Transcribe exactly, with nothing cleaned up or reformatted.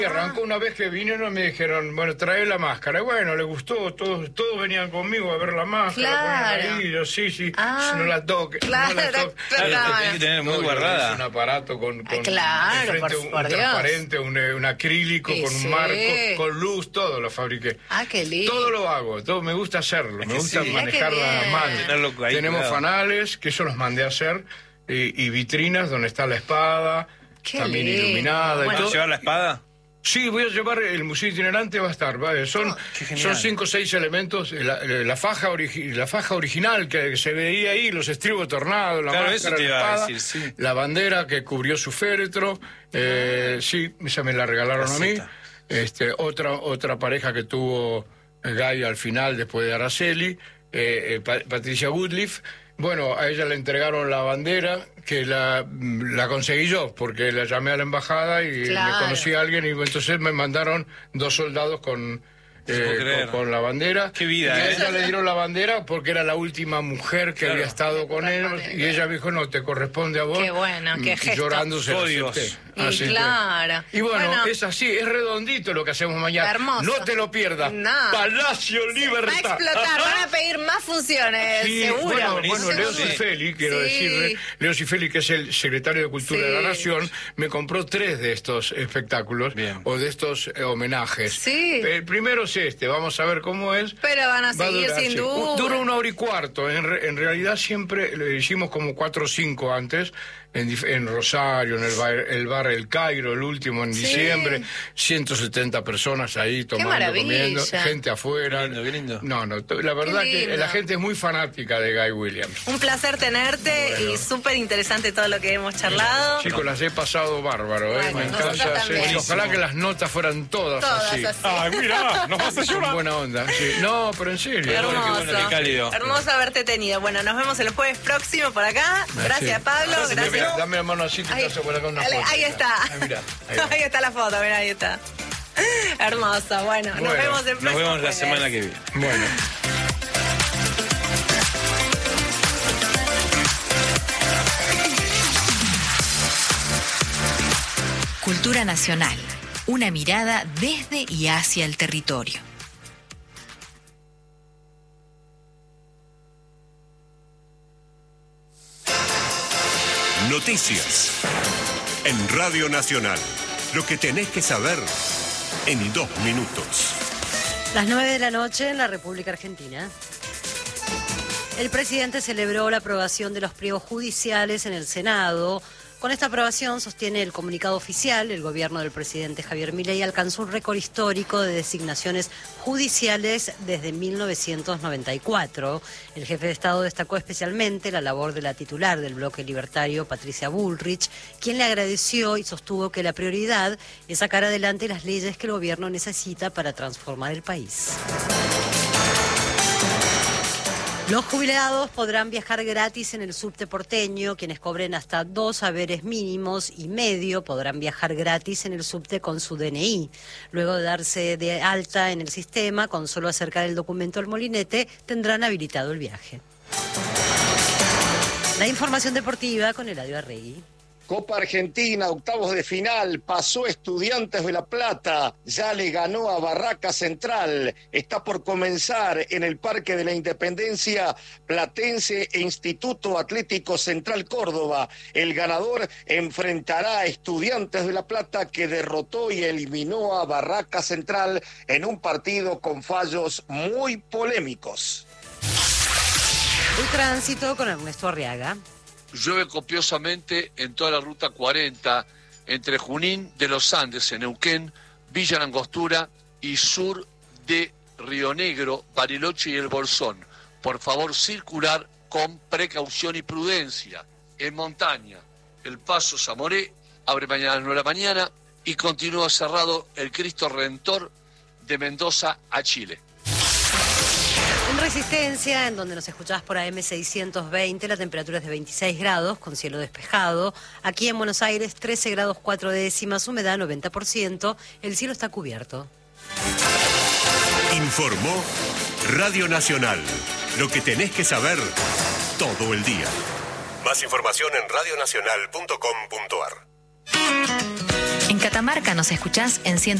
Y arrancó una vez que vinieron y me dijeron, bueno, trae la máscara. Y bueno, le gustó, todos todos venían conmigo a ver la máscara. Claro. Ponían ahí, yo, sí, sí, Ah, no la toque. claro, no la toque. claro, Claro, tiene que tener muy No, guardada. Es un aparato con, con Ah, claro, enfrente por- un, por un Dios. transparente, un, eh, un acrílico, Y con sí. un marco, con luz, todo lo fabriqué. Ah, qué lindo. Todo lo hago, todo me gusta hacerlo, me que gusta sí. manejar Ah, qué la bien. mano. Tenerlo ahí Tenemos cuidado. fanales, que eso los mandé a hacer, y, y vitrinas donde está la espada, Qué también lindo. iluminada y Bueno, todo. ¿Llevar la espada? Sí, voy a llevar el museo itinerante, va a estar, ¿vale? Son, qué genial. son cinco o seis elementos, la, la faja origi- la faja original que se veía ahí, los estribos tornados, la Claro, máscara, eso te la iba a espada, decir, sí. la bandera que cubrió su féretro, eh, sí, esa me la regalaron a mí. Caseta. Este, otra, otra pareja que tuvo Guy al final, después de Araceli, eh, eh, Pa- Patricia Woodliff. Bueno, a ella le entregaron la bandera, que la, la conseguí yo, porque la llamé a la embajada y Claro. me conocí a alguien y entonces me mandaron dos soldados con, No puedo eh, creer. con, con la bandera. Qué vida, y a ¿eh? ella le dieron la bandera porque era la última mujer que Claro. había estado con él y ella me dijo, no, te corresponde a vos. Qué bueno, qué Y gesto. llorando se lo Códigos. acepté. Y Así que- claro. y bueno, Bueno. es así, es redondito lo que hacemos mañana. Hermoso. No te lo pierdas. No. Palacio Va a Libertad. explotar, van a pedir más funciones, Sí, seguro. bueno, buenísimo. bueno, Leo Seguro. Cifeli, quiero Sí. decirle, Leo Cifeli, que es el secretario de Cultura Sí. de la Nación, me compró tres de estos espectáculos, Bien. o de estos eh, homenajes. Sí. El primero es este, vamos a ver cómo es. Pero van a Va seguir durar, sin sí. duda. Dura una hora y cuarto. En, re- en realidad siempre le hicimos como cuatro o cinco antes, en, dif- en Rosario, en el bar, el bar El Cairo, el último en Sí. diciembre, ciento setenta personas ahí tomando, maravilla. comiendo, gente afuera. Qué lindo, qué lindo. No, no, t- la verdad que lindo. la gente es muy fanática de Guy Williams. Un placer tenerte Bueno. y súper interesante todo lo que hemos charlado. Chicos, las he pasado bárbaro, ¿eh? Bueno, Me nosotros encanta. también. sí. Ojalá que las notas fueran todas, Todas así. así. Ay, mira, nos vas a Con llorar. buena onda. sí. No, pero en serio. Qué bueno, Hermoso. qué bueno, qué cálido. Hermoso haberte tenido. Bueno, nos vemos el jueves próximo por acá. Gracias, Sí. Pablo. Dame- Gracias. Dame la mano así que Ahí, te hace por acá una dale, foto. ahí está. Ah, mirá, ahí va. Ahí está la foto, mira, ahí está. Hermoso. Bueno, nos Bueno, vemos el Nos próximo vemos la jueves. semana que viene. Bueno. Cultura nacional. Una mirada desde y hacia el territorio. Noticias. En Radio Nacional. Lo que tenés que saber en dos minutos. Las nueve de la noche en la República Argentina. El presidente celebró la aprobación de los pliegos judiciales en el Senado. Con esta aprobación, sostiene el comunicado oficial, el gobierno del presidente Javier Milei alcanzó un récord histórico de designaciones judiciales desde mil novecientos noventa y cuatro. El jefe de Estado destacó especialmente la labor de la titular del bloque libertario, Patricia Bullrich, quien le agradeció y sostuvo que la prioridad es sacar adelante las leyes que el gobierno necesita para transformar el país. Los jubilados podrán viajar gratis en el subte porteño. Quienes cobren hasta dos haberes mínimos y medio podrán viajar gratis en el subte con su D N I. Luego de darse de alta en el sistema, con solo acercar el documento al molinete, tendrán habilitado el viaje. La información deportiva con Eladio Arregui. Copa Argentina, octavos de final, pasó Estudiantes de La Plata, ya le ganó a Barraca Central, está por comenzar en el Parque de la Independencia Platense e Instituto Atlético Central Córdoba. El ganador enfrentará a Estudiantes de La Plata, que derrotó y eliminó a Barraca Central en un partido con fallos muy polémicos. El tránsito con Ernesto Arriaga. Llueve copiosamente en toda la ruta cuarenta, entre Junín de los Andes, en Neuquén, Villa Langostura y sur de Río Negro, Bariloche y El Bolsón. Por favor, circular con precaución y prudencia. En montaña, el Paso Zamoré abre mañana a las nueve de la mañana y continúa cerrado el Cristo Redentor de Mendoza a Chile. En Resistencia, en donde nos escuchás por A M seiscientos veinte, la temperatura es de veintiséis grados, con cielo despejado. Aquí en Buenos Aires, trece grados cuatro décimas, humedad noventa por ciento, el cielo está cubierto. Informó Radio Nacional. Lo que tenés que saber todo el día. Más información en radionacional punto com punto ar. En Catamarca nos escuchás en